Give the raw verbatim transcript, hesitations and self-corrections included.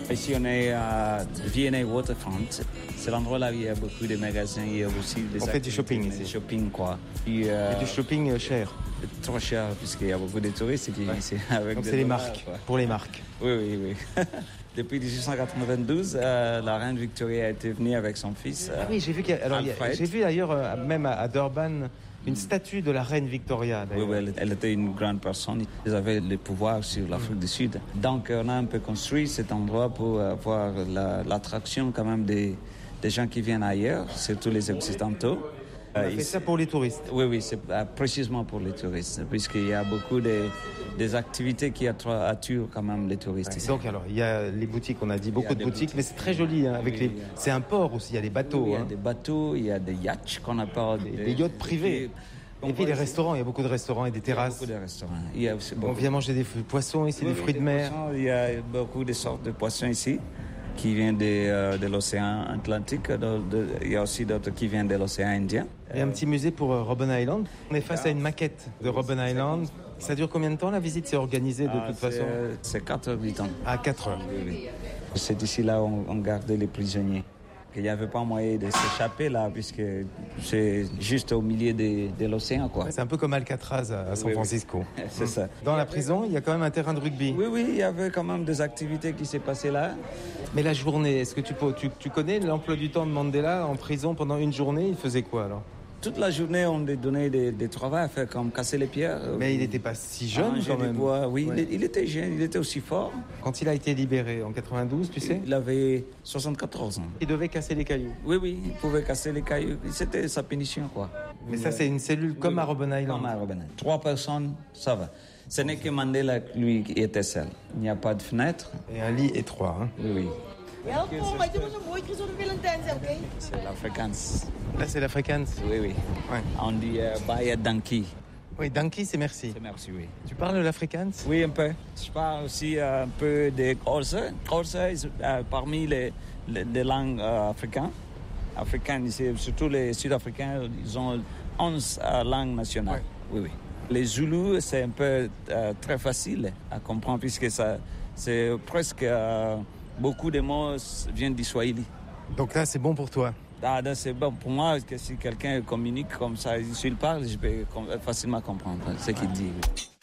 Ici, on est à V and A Waterfront. C'est l'endroit là où il y a beaucoup de magasins. Il y a aussi des On fait du shopping ici. Du shopping, quoi. Puis, euh, Et du shopping cher. Trop cher, puisqu'il y a beaucoup de touristes qui viennent ici avec Donc des c'est les dollars, marques, quoi. Pour les marques. Oui, oui, oui. Depuis dix-huit cent quatre-vingt-douze, euh, la reine Victoria a été venue avec son fils. Euh, Ah oui, j'ai vu, qu'il y a- alors, il y a- j'ai vu d'ailleurs, euh, même à, à Durban, une statue de la reine Victoria. Oui, oui, elle, elle était une grande personne. Ils avaient le pouvoir sur l'Afrique du Sud. Donc, on a un peu construit cet endroit pour avoir la, l'attraction quand même des, des gens qui viennent ailleurs, surtout les Occidentaux. On a Euh, fait ici- ça pour les touristes. Oui, oui, c'est euh, précisément pour les touristes, puisqu'il y a beaucoup de, des activités qui attra- attirent quand même les touristes ici. Donc alors, il y a les boutiques, on a dit beaucoup Il y a de des boutiques, boutiques. mais c'est très joli. Hein, avec Oui, les... il y a- C'est un port aussi, il y a les bateaux. Il y a hein. des bateaux, il y a des yachts qu'on appelle Des, des yachts privés. Et puis les restaurants, il y a beaucoup de restaurants et des Il y a terrasses. beaucoup de restaurants. Il y a aussi On beaucoup- vient manger des f- poissons ici, Oui, des oui, fruits de des mer. poissons. Il y a beaucoup de sortes de poissons ici qui viennent de, euh, de l'océan Atlantique. De- de- il y a aussi d'autres qui viennent de l'océan Indien. Il y a un petit musée pour euh, Robben Island. On est face à une maquette de Robben Island. Ça dure combien de temps la visite? C'est organisé de Ah, toute c'est, façon euh, C'est quatre heures du temps. à quatre heures. Oui, oui. C'est ici là où on, on gardait les prisonniers. Il n'y avait pas moyen de s'échapper là, puisque c'est juste au milieu de, de l'océan, quoi. C'est un peu comme Alcatraz à à San Oui, oui. Francisco. C'est ça. Dans la prison, il y a quand même un terrain de rugby. Oui, oui, il y avait quand même des activités qui s'est passées là. Mais la journée, est-ce que tu, peux- tu, tu connais l'emploi du temps de Mandela en prison pendant une journée? Il faisait quoi alors? Toute la journée, on lui donnait des, des travaux à faire, comme casser les pierres. Mais il n'était pas si jeune arranger quand les même. bois. Oui, Ouais. il, il était jeune, il était aussi fort. Quand il a été libéré en quatre-vingt-douze, tu sais, Il avait soixante-quatorze ans. il devait casser les cailloux. Oui, oui, il pouvait casser les cailloux. C'était sa punition, quoi. Mais ça, c'est une cellule comme à Robben Island. Comme à Robben Island. Trois personnes, ça va. Ce n'est que Mandela, lui, qui était seul. Il n'y a pas de fenêtre. Et un lit étroit. Hein. Oui, oui. Welkom, maar dit was een mooi gezonde Valentijns, oké? C'est l'Afrikaans. Là, c'est l'Afrikaans. Oui, oui. Ouais. On dit euh, Baya Danki. Oui, Danki, c'est merci. C'est merci, oui. Tu parles l'Afrikaans? Oui, un peu. Je parle aussi euh, un peu de Xhosa. Xhosa est euh, parmi les, les, les langues euh, africaines. Africaines, c'est surtout les Sud-Africains, ils ont onze euh, langues nationales. Oui, oui. Les Zoulous, c'est un peu euh, très facile à comprendre puisque ça, c'est presque euh, beaucoup de mots viennent du Swahili. Donc là, c'est bon pour toi. Ah, donc c'est bon pour moi que si quelqu'un communique comme ça, s'il parle, je peux com- facilement comprendre ce qu'il dit. Oui.